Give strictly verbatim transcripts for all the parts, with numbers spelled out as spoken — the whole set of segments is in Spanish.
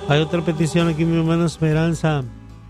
Hay otra petición aquí, mi hermana Esperanza.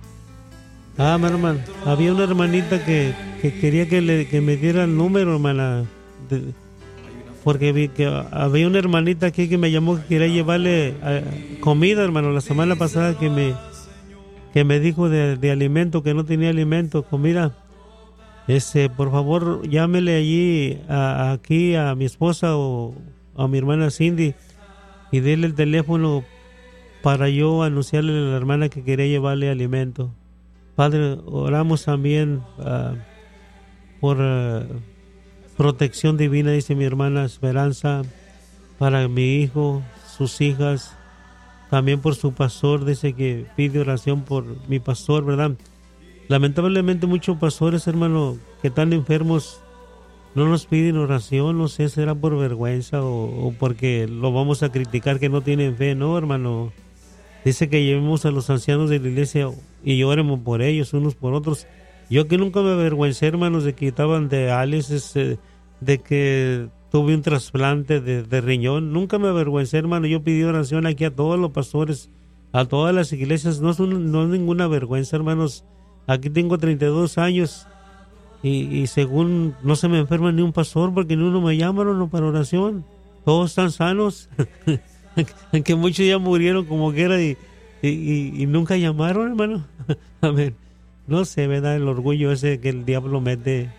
Ah, mi hermana, había una hermanita que, que quería que, le, que me diera el número, hermana. De, porque vi que había una hermanita aquí que me llamó que quería llevarle uh, comida, hermano, la semana pasada que me, que me dijo de, de alimento, que no tenía alimento, comida. Este, por favor, llámele allí a, a aquí a mi esposa o a mi hermana Cindy y dele el teléfono para yo anunciarle a la hermana que quería llevarle alimento. Padre, oramos también uh, por uh, protección divina, dice mi hermana Esperanza, para mi hijo, sus hijas, también por su pastor, dice que pide oración por mi pastor, ¿verdad? Lamentablemente muchos pastores, hermano, que están enfermos, no nos piden oración, no sé, será por vergüenza o, o porque lo vamos a criticar que no tienen fe, no, hermano. Dice que llevemos a los ancianos de la iglesia y oremos por ellos, unos por otros. Yo que nunca me avergüencé, hermanos, de que estaban de diálisis, de que tuve un trasplante de, de riñón. Nunca me avergüencé, hermano. Yo pedí oración aquí a todos los pastores, a todas las iglesias. No es, un, no es ninguna vergüenza, hermanos. Aquí tengo treinta y dos años y, y según no se me enferma ni un pastor porque ni uno me llamaron no, para oración. Todos están sanos. Que muchos ya murieron como quiera y, y, y, y nunca llamaron, hermano. Amén. No sé, ¿verdad? El orgullo ese que el diablo mete,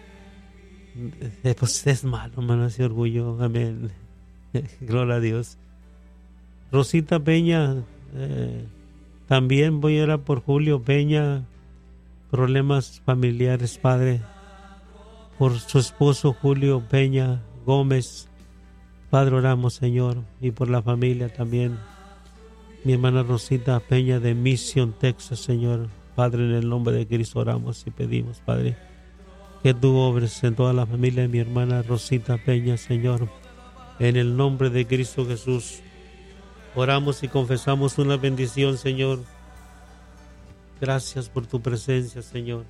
eh, pues es malo, hermano, ese orgullo. Amén. Gloria a Dios. Rosita Peña, eh, también voy a orar por Julio Peña, problemas familiares, Padre, por su esposo Julio Peña Gómez. Padre, oramos, Señor, y por la familia también. Mi hermana Rosita Peña de Mission, Texas, Señor. Padre, en el nombre de Cristo oramos y pedimos, Padre, que tú obres en toda la familia de mi hermana Rosita Peña, Señor. En el nombre de Cristo Jesús, oramos y confesamos una bendición, Señor. Gracias por tu presencia, Señor.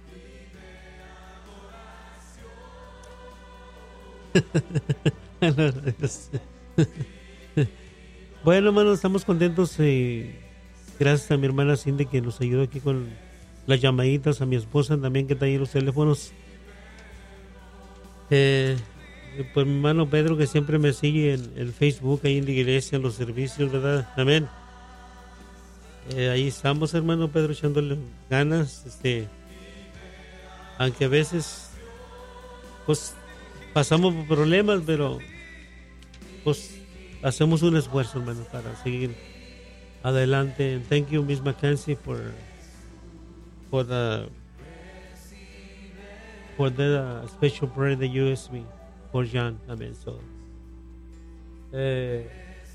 Bueno, hermanos, estamos contentos y gracias a mi hermana Cindy que nos ayudó aquí con las llamaditas, a mi esposa también que está ahí en los teléfonos, eh, pues mi hermano Pedro que siempre me sigue en el Facebook ahí en la iglesia, en los servicios, ¿verdad? Amén. Eh, ahí estamos, hermano Pedro, echándole ganas, este, aunque a veces pues pasamos por problemas, pero pues hacemos un esfuerzo, hermano, para seguir adelante. And thank you, Miss Mackenzie, for for the for the uh, special prayer that you asked me for John. Amen. So, eh,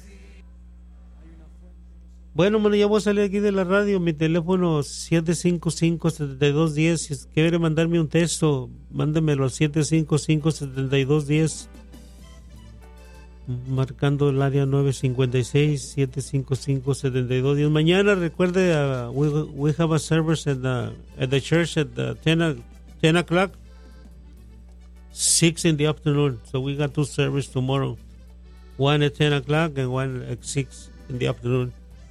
bueno, hermano, ya voy a salir aquí de la radio. Mi teléfono siete cinco cinco, siete dos uno cero. Si quiere mandarme un texto, mándemelo al siete cinco cinco, siete dos uno cero. Marcando el área nueve cinco seis, siete cinco cinco, siete dos uno cero. Mañana recuerde, uh, we, we have a service at the, at the church at the ten o'clock, six in the afternoon. So we got two services tomorrow, one at ten o'clock and one at six in the afternoon.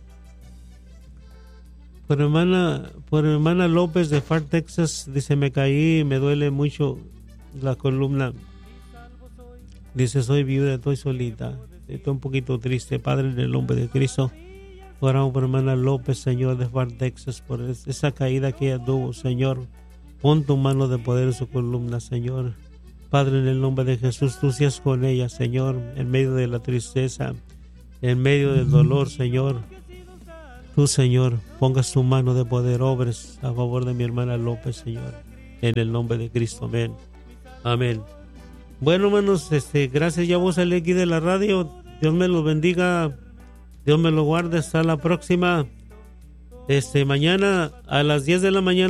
Por hermana, por hermana López de Far, Texas, dice, me caí, me duele mucho la columna. Dice, soy viuda, estoy solita, estoy un poquito triste. Padre, en el nombre de Cristo, oramos por hermana López, Señor, de Far, Texas, por esa caída que ella tuvo, Señor. Pon tu mano de poder en su columna, Señor. Padre, en el nombre de Jesús, tú seas con ella, Señor, en medio de la tristeza, en medio del dolor, Señor. Tú, Señor, pongas tu mano de poder, obres a favor de mi hermana López, Señor, en el nombre de Cristo. Amén. Amén. Bueno, hermanos, este, gracias. Ya voy a salir aquí de la radio. Dios me los bendiga. Dios me lo guarde. Hasta la próxima. Este, mañana a las diez de la mañana.